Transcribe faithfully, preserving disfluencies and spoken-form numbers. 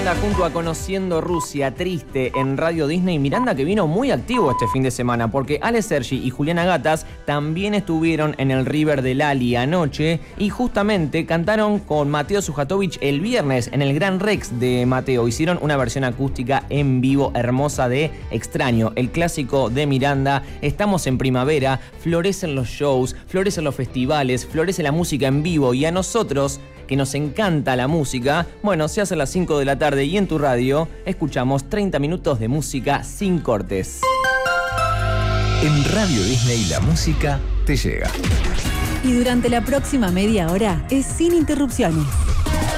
Miranda junto a Conociendo Rusia, Triste en Radio Disney. Miranda que vino muy activo este fin de semana porque Ale Sergi y Juliana Gatas también estuvieron en el River de Lali anoche y justamente cantaron con Mateo Sujatovich el viernes en el Gran Rex de Mateo. Hicieron una versión acústica en vivo hermosa de Extraño, el clásico de Miranda. Estamos en primavera, florecen los shows, florecen los festivales, florece la música en vivo y a nosotros, que nos encanta la música, bueno, se hace a las cinco de la tarde y en tu radio escuchamos treinta minutos de música sin cortes. En Radio Disney la música te llega. Y durante la próxima media hora es sin interrupciones.